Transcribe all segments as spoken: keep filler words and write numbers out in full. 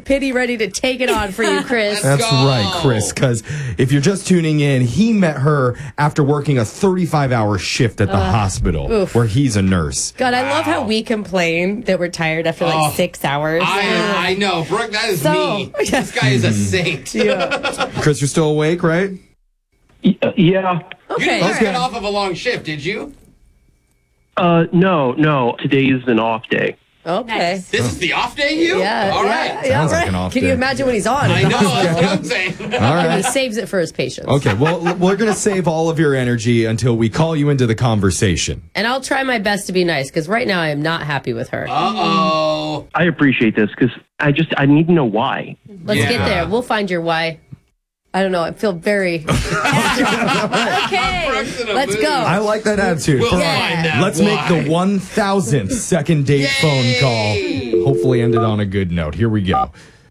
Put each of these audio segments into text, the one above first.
Pity ready to take it on for you, Chris. That's go. right, Chris, because if you're just tuning in, he met her after working a thirty-five hour shift at the uh, hospital oof. where he's a nurse. God, wow. I love how we complain that we're tired after like oh, six hours. I, I know. Brooke, that is so, me. This guy is a saint. Yeah. Chris, you're still awake, right? Yeah. Okay. You didn't get off of a long shift, did you? Uh, no, no. Today is an off day. Okay. This is the off day, you? Yeah. All right. Yeah, yeah, Sounds right. like an off Can day. you imagine when he's on? I know. That's what I'm saying. All right. He saves it for his patients. Okay. Well, we're going to save all of your energy until we call you into the conversation. And I'll try my best to be nice, because right now I am not happy with her. Uh-oh. I appreciate this, because I just, I need to know why. Let's yeah. get there. We'll find your why. I don't know. I feel very... okay. Let's go. I like that attitude. We'll yeah. find out Let's why. make the one thousandth second date Yay. phone call. Hopefully end it on a good note. Here we go.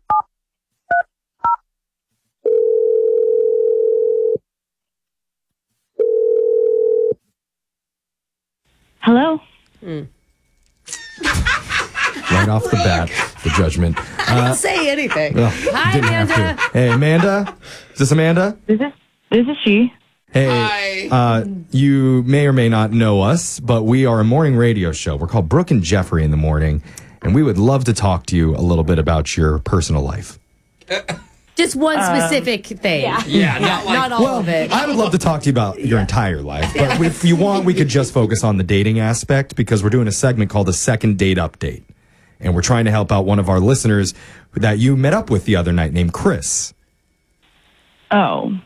Hello? Mm. Right off the bat, the judgment. I didn't uh, say anything. Well, Hi, Amanda. Hey, Amanda. Is this Amanda? This is, this is she. Hey, uh, you may or may not know us, but we are a morning radio show. We're called Brooke and Jeffrey in the Morning, and we would love to talk to you a little bit about your personal life. Just one specific um, thing. Yeah, yeah not, like, not all well, of it. I would love to talk to you about your entire life, but if you want, we could just focus on the dating aspect, because we're doing a segment called the Second Date Update, and we're trying to help out one of our listeners that you met up with the other night named Chris. Oh.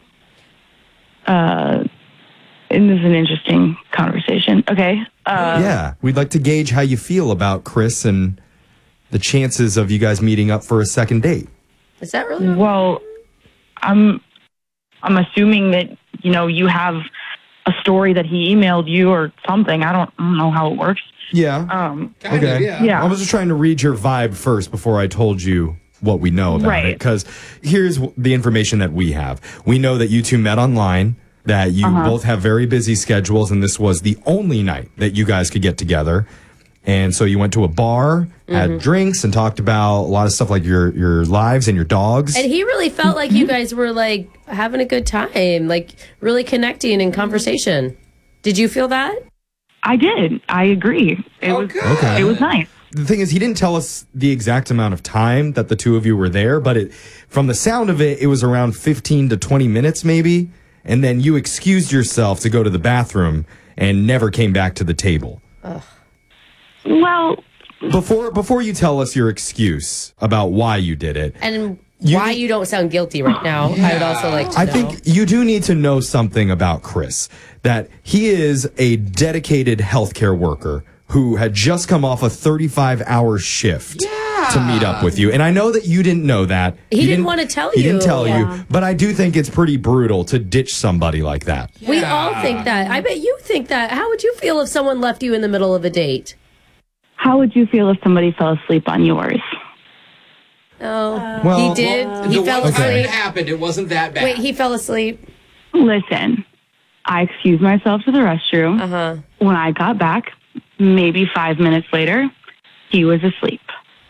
Uh, and this is an interesting conversation. Okay. Uh, yeah, we'd like to gauge how you feel about Chris and the chances of you guys meeting up for a second date. Is that really? Well, I'm, I'm assuming that, you know, you have a story that he emailed you or something. I don't, I don't know how it works. Yeah. Um. Kind okay. of, yeah. yeah. I was just trying to read your vibe first before I told you what we know about right. it. Because here's the information that we have. We know that you two met online, that you uh-huh. both have very busy schedules, and this was the only night that you guys could get together. And so you went to a bar, mm-hmm. had drinks, and talked about a lot of stuff like your, your lives and your dogs. And he really felt like you guys were like having a good time, like really connecting in conversation. Did you feel that? I did. I agree. It oh, was good. Okay. It was nice. The thing is, he didn't tell us the exact amount of time that the two of you were there, but it, from the sound of it, it was around fifteen to twenty minutes maybe. And then you excused yourself to go to the bathroom and never came back to the table. Ugh. Well, Before before you tell us your excuse about why you did it. And You why need- you don't sound guilty right now, I would also like to I know. think you do need to know something about Chris, that he is a dedicated healthcare worker who had just come off a thirty-five hour shift Yeah. to meet up with you. And I know that you didn't know that. He didn't wanna tell He didn't you. tell Yeah. you. But I do think it's pretty brutal to ditch somebody like that. We all think that. I bet you think that. How would you feel if someone left you in the middle of a date? how would you feel if somebody fell asleep on yours? Oh, Well- he did. Well, he the fell one time asleep. it happened, it wasn't that bad. Wait, he fell asleep. Listen, I excused myself to the restroom. Uh huh. When I got back, maybe five minutes later, he was asleep.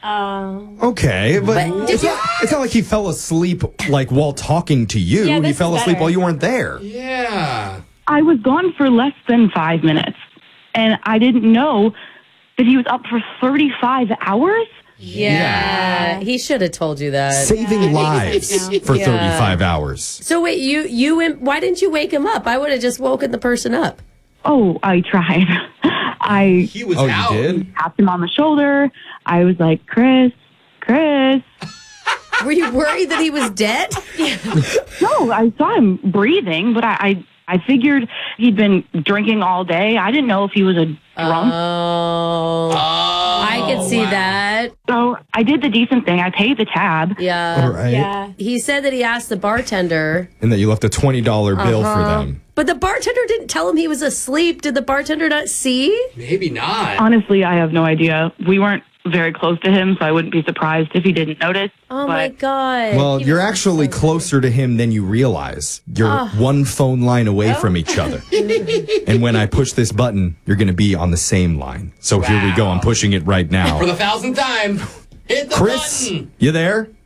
Okay, but, But it's, did not, it's not like he fell asleep like while talking to you. Yeah, he this fell is asleep better. while you weren't there. Yeah. I was gone for less than five minutes, and I didn't know that he was up for thirty-five hours. Yeah, he should have told you that. Saving lives for Yeah. thirty-five hours. So wait, you you went- why didn't you wake him up? I would have just woken the person up. Oh, I tried. I He was Oh, out. you did? tapped him on the shoulder. I was like, Chris, Chris. Were you worried that he was dead? No, I saw him breathing, but I, I, I figured he'd been drinking all day. I didn't know if he was a drunk. Oh, Oh, I could see wow. that. So I did the decent thing. I paid the tab. Yeah. All right. Yeah. He said that he asked the bartender. And that you left a twenty dollar bill for Uh-huh. them. But the bartender didn't tell him he was asleep. Did the bartender not see? Maybe not. Honestly, I have no idea. We weren't very close to him, so I wouldn't be surprised if he didn't notice. Oh but my God. Well, you're actually closer to him than you realize. You're Ah. one phone line away Oh. from each other. And when I push this button, you're going to be on the same line. So here we go. I'm pushing it right now. For the thousandth time, hit the Chris, button. you there?